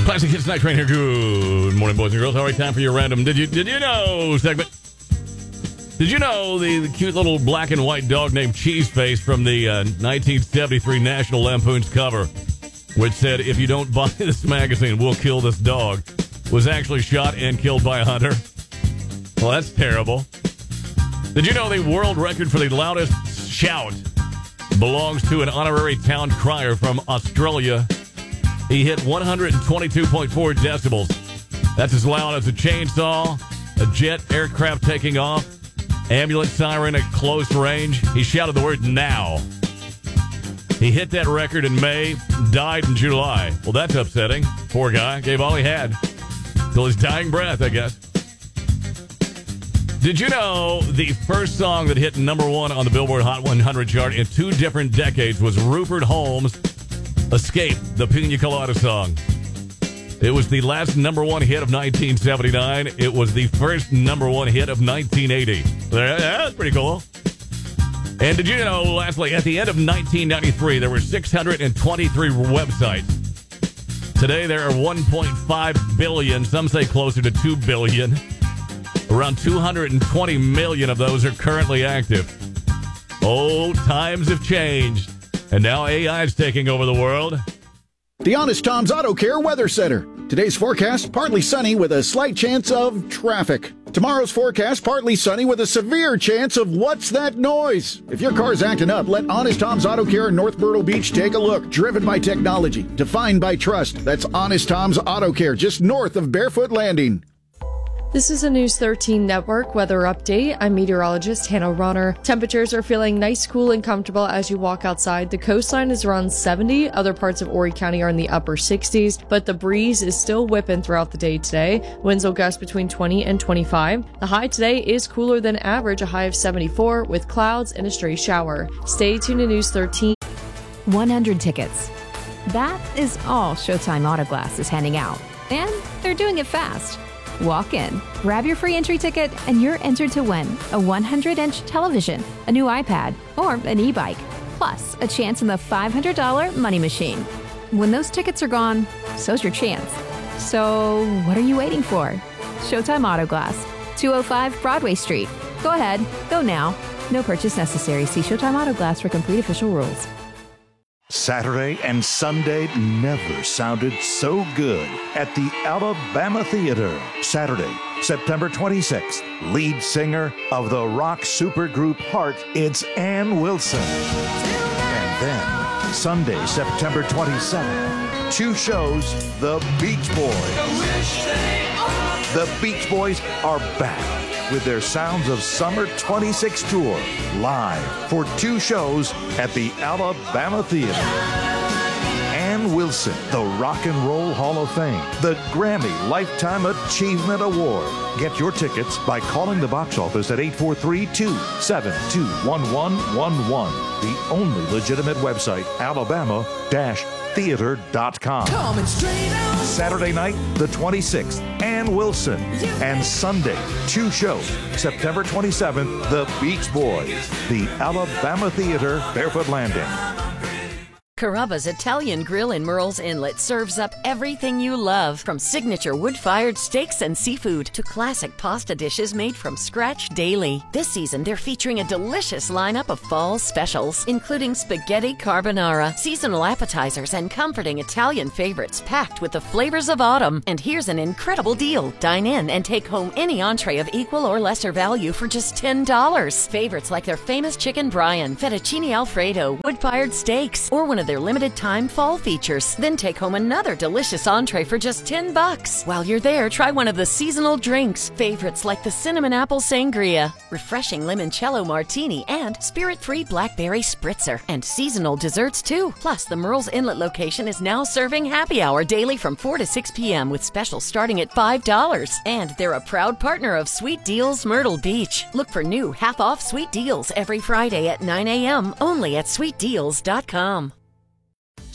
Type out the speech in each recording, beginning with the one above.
Classic Hits Night Train here. Good morning, boys and girls. All right, time for your random Did you know segment. Did you know the cute little black and white dog named Cheeseface from the 1973 National Lampoon's cover, which said, "If you don't buy this magazine, we'll kill this dog," was actually shot and killed by a hunter? Well, that's terrible. Did you know the world record for the loudest shout belongs to an honorary town crier from Australia? He hit 122.4 decibels. That's as loud as a chainsaw, a jet aircraft taking off, ambulance siren at close range. He shouted the word "now." He hit that record in May, died in July. Well, that's upsetting. Poor guy. Gave all he had. Till his dying breath, I guess. Did you know the first song that hit number one on the Billboard Hot 100 chart in 2 different decades was Rupert Holmes' "Escape," the Pina Colada song? It was the last number one hit of 1979. It was the first number one hit of 1980. That's pretty cool. And did you know, lastly, at the end of 1993, there were 623 websites. Today, there are 1.5 billion. Some say closer to 2 billion. Around 220 million of those are currently active. Oh, times have changed. And now AI is taking over the world. The Honest Tom's Auto Care Weather Center. Today's forecast, partly sunny with a slight chance of traffic. Tomorrow's forecast, partly sunny with a severe chance of what's that noise? If your car's acting up, let Honest Tom's Auto Care in North Myrtle Beach take a look. Driven by technology, defined by trust. That's Honest Tom's Auto Care, just north of Barefoot Landing. This is a News 13 Network weather update. I'm meteorologist Hannah Ronner. Temperatures are feeling nice, cool, and comfortable as you walk outside. The coastline is around 70. Other parts of Horry County are in the upper 60s, but the breeze is still whipping throughout the day today. Winds will gust between 20 and 25. The high today is cooler than average, a high of 74, with clouds and a stray shower. Stay tuned to News 13. 100 tickets. That is all Showtime Autoglass is handing out. And they're doing it fast. Walk in, grab your free entry ticket, and you're entered to win a 100-inch television, a new iPad, or an e-bike, plus a chance in the $500 money machine. When those tickets are gone, so's your chance. So what are you waiting for? Showtime Autoglass, 205 Broadway Street. Go ahead, go now. No purchase necessary. See Showtime Autoglass for complete official rules. Saturday and Sunday never sounded so good at the Alabama Theater. Saturday, September 26th, lead singer of the rock supergroup Heart, it's Ann Wilson. And then, Sunday, September 27th, 2 shows, The Beach Boys. The Beach Boys are back with their Sounds of Summer 26 tour, live for 2 shows at the Alabama Theater. Ann Wilson, the Rock and Roll Hall of Fame, the Grammy Lifetime Achievement Award. Get your tickets by calling the box office at 843-272-1111. The only legitimate website, alabama-theater.com. Saturday night, the 26th, Ann Wilson. And Sunday, 2 shows. September 27th, The Beach Boys. The Alabama Theater, Barefoot Landing. Carrabba's Italian Grill in Murrells Inlet serves up everything you love, from signature wood-fired steaks and seafood to classic pasta dishes made from scratch daily. This season, they're featuring a delicious lineup of fall specials, including spaghetti carbonara, seasonal appetizers, and comforting Italian favorites packed with the flavors of autumn. And here's an incredible deal. Dine in and take home any entree of equal or lesser value for just $10. Favorites like their famous chicken Brian, fettuccine Alfredo, wood-fired steaks, or one of their limited time fall features. Then take home another delicious entree for just $10. While you're there, try one of the seasonal drinks. Favorites like the cinnamon apple sangria, refreshing limoncello martini, and spirit-free blackberry spritzer. And seasonal desserts too. Plus, the Murrells Inlet location is now serving happy hour daily from 4 to 6 p.m. with specials starting at $5. And they're a proud partner of Sweet Deals Myrtle Beach. Look for new half-off sweet deals every Friday at 9 a.m. only at sweetdeals.com.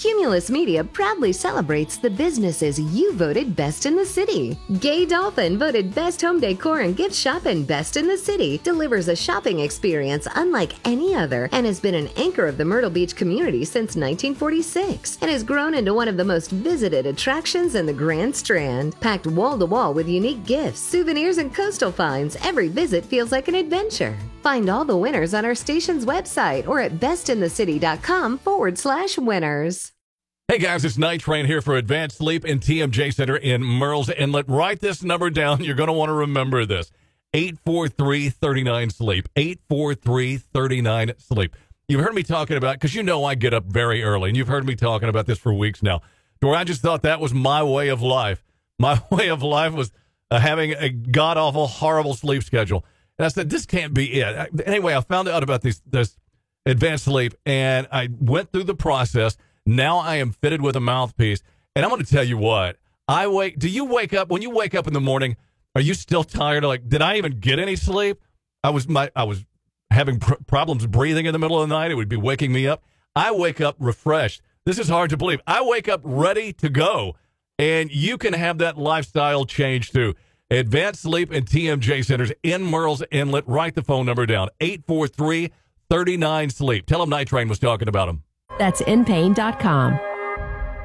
Cumulus Media proudly celebrates the businesses you voted best in the city. Gay Dolphin voted best home decor and gift shop and best in the city, delivers a shopping experience unlike any other, and has been an anchor of the Myrtle Beach community since 1946, and has grown into one of the most visited attractions in the Grand Strand. Packed wall to wall with unique gifts, souvenirs, and coastal finds, every visit feels like an adventure. Find all the winners on our station's website or at bestinthecity.com/winners. Hey guys, it's Night Train here for Advanced Sleep and TMJ Center in Murrells Inlet. Write this number down. You're going to want to remember this. 843-39-SLEEP. 843-39-SLEEP. You've heard me talking about, because you know I get up very early, and you've heard me talking about this for weeks now, where I just thought that was my way of life. My way of life was having a god-awful, horrible sleep schedule. And I said, this can't be it. Anyway, I found out about this Advanced Sleep, and I went through the process. Now I am fitted with a mouthpiece. And I'm going to tell you what. Do you wake up, when you wake up in the morning, are you still tired? Like, did I even get any sleep? I was having problems breathing in the middle of the night. It would be waking me up. I wake up refreshed. This is hard to believe. I wake up ready to go. And you can have that lifestyle change too. Advanced Sleep and TMJ Centers in Murrells Inlet. Write the phone number down. 843-39-SLEEP. Tell them Night Train was talking about them. That's inpain.com.